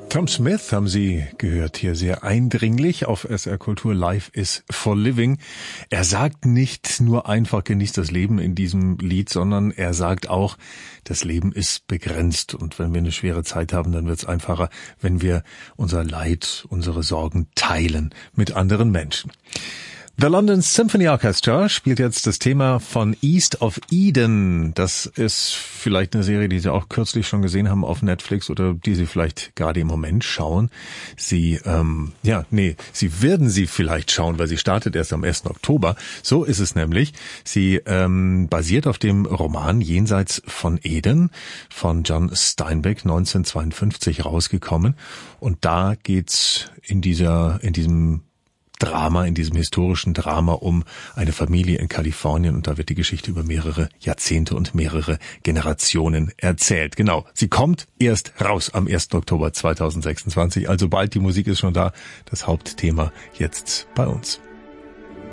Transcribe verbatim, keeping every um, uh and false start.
Tom Smith haben Sie gehört hier sehr eindringlich auf S R Kultur. Life is for living. Er sagt nicht nur einfach, genießt das Leben in diesem Lied, sondern er sagt auch, das Leben ist begrenzt. Und wenn wir eine schwere Zeit haben, dann wird es einfacher, wenn wir unser Leid, unsere Sorgen teilen mit anderen Menschen. The London Symphony Orchestra spielt jetzt das Thema von East of Eden. Das ist vielleicht eine Serie, die Sie auch kürzlich schon gesehen haben auf Netflix oder die Sie vielleicht gerade im Moment schauen. Sie, ähm, ja, nee, Sie werden sie vielleicht schauen, weil sie startet erst am ersten Oktober. So ist es nämlich. Sie ähm, basiert auf dem Roman Jenseits von Eden von John Steinbeck, neunzehnhundertzweiundfünfzig rausgekommen. Und da geht's in dieser, in diesem Drama, in diesem historischen Drama um eine Familie in Kalifornien, und da wird die Geschichte über mehrere Jahrzehnte und mehrere Generationen erzählt. Genau, sie kommt erst raus am ersten Oktober zweitausendsechsundzwanzig, also bald, die Musik ist schon da, das Hauptthema jetzt bei uns.